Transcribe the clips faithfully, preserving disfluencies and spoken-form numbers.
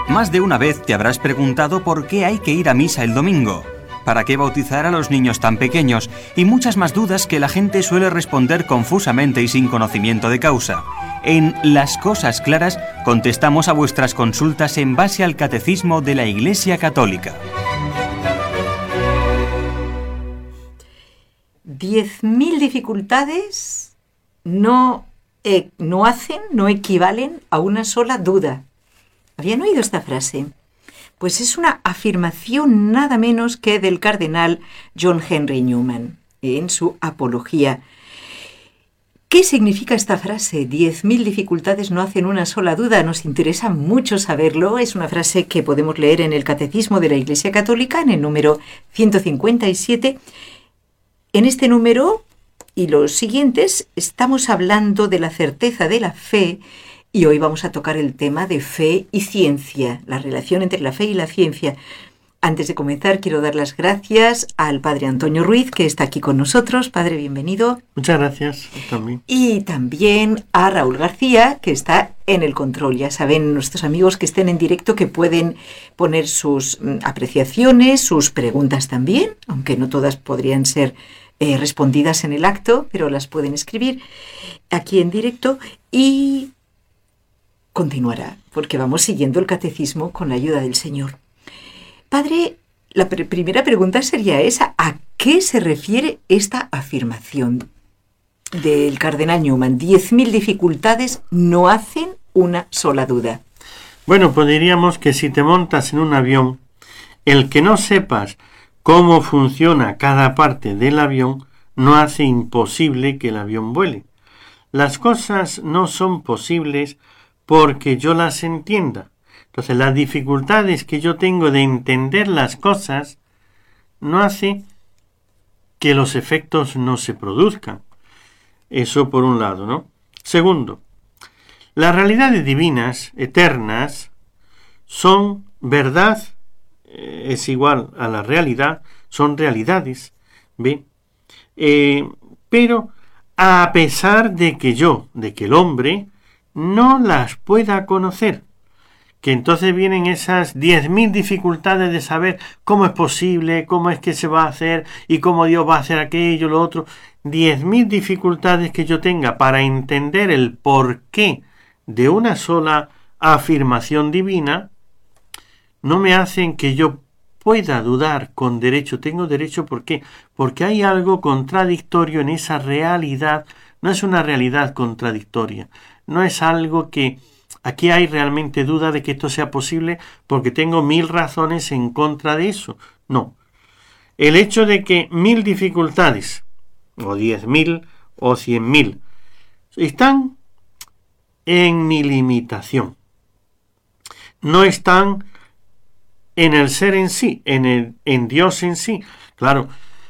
Más de una vez te habrás preguntado por qué hay que ir a misa el domingo, para qué bautizar a los niños tan pequeños y muchas más dudas que la gente suele responder confusamente y sin conocimiento de causa. En Las Cosas Claras contestamos a vuestras consultas en base al Catecismo de la Iglesia Católica. Diez mil dificultades no, eh, no hacen, no equivalen a una sola duda. ¿Habían oído esta frase? Pues es una afirmación nada menos que del cardenal John Henry Newman en su Apología. ¿Qué significa esta frase? Diez mil dificultades no hacen una sola duda. Nos interesa mucho saberlo. Es una frase que podemos leer en el Catecismo de la Iglesia Católica, en el número ciento cincuenta y siete. En este número y los siguientes estamos hablando de la certeza de la fe y hoy vamos a tocar el tema de fe y ciencia, la relación entre la fe y la ciencia. Antes de comenzar, quiero dar las gracias al padre Antonio Ruiz, que está aquí con nosotros. Padre, bienvenido. Muchas gracias, también. Y también a Raúl García, que está en el control. Ya saben nuestros amigos que estén en directo que pueden poner sus apreciaciones, sus preguntas también, aunque no todas podrían ser eh, respondidas en el acto, pero las pueden escribir aquí en directo y continuará, porque vamos siguiendo el catecismo con la ayuda del Señor. Padre, la pr- primera pregunta sería esa. ¿A qué se refiere esta afirmación del cardenal Newman? Diez mil dificultades no hacen una sola duda. Bueno, pues diríamos que si te montas en un avión, el que no sepas cómo funciona cada parte del avión no hace imposible que el avión vuele. Las cosas no son posibles porque yo las entienda. Entonces, las dificultades que yo tengo de entender las cosas no hace que los efectos no se produzcan. Eso por un lado, ¿no? Segundo, las realidades divinas, eternas, son verdad, eh, es igual a la realidad, son realidades, ¿ve? Eh, pero a pesar de que yo, de que el hombre, no las pueda conocer, que entonces vienen esas diez mil dificultades de saber cómo es posible, cómo es que se va a hacer y cómo Dios va a hacer aquello, lo otro. Diez mil dificultades que yo tenga para entender el porqué de una sola afirmación divina no me hacen que yo pueda dudar con derecho. Tengo derecho, ¿por qué? Porque hay algo contradictorio en esa realidad. No es una realidad contradictoria, no es algo que aquí hay realmente duda de que esto sea posible porque tengo mil razones en contra de eso. No. El hecho de que mil dificultades, o diez mil, o cien mil, están en mi limitación. No están en el ser en sí, en, el, en Dios en sí. Claro,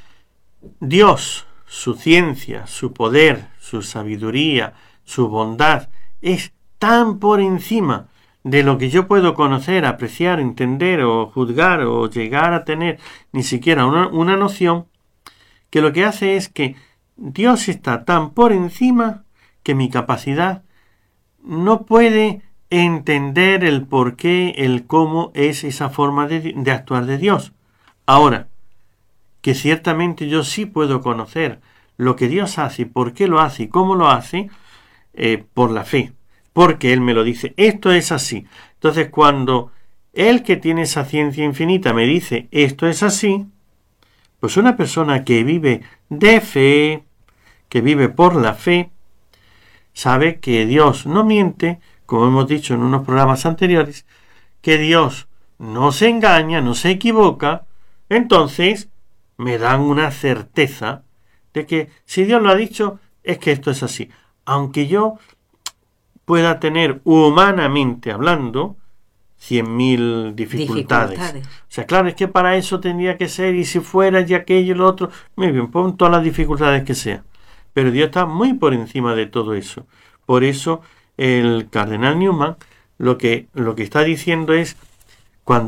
Dios, su ciencia, su poder, su sabiduría, su bondad, es tan por encima de lo que yo puedo conocer, apreciar, entender o juzgar o llegar a tener ni siquiera una, una noción, que lo que hace es que Dios está tan por encima que mi capacidad no puede entender el por qué, el cómo es esa forma de, de actuar de Dios. Ahora, que ciertamente yo sí puedo conocer lo que Dios hace y por qué lo hace y cómo lo hace, eh, por la fe. Porque Él me lo dice, esto es así. Entonces, cuando Él que tiene esa ciencia infinita me dice, esto es así, pues una persona que vive de fe, que vive por la fe, sabe que Dios no miente, como hemos dicho en unos programas anteriores, que Dios no se engaña, no se equivoca. Entonces, me dan una certeza de que si Dios lo ha dicho, es que esto es así. Aunque yo pueda tener humanamente hablando cien mil dificultades. dificultades. O sea, claro, es que para eso tendría que ser, y si fuera y aquello y lo otro, muy bien, pon todas las dificultades que sea. Pero Dios está muy por encima de todo eso. Por eso el cardenal Newman lo que, lo que está diciendo es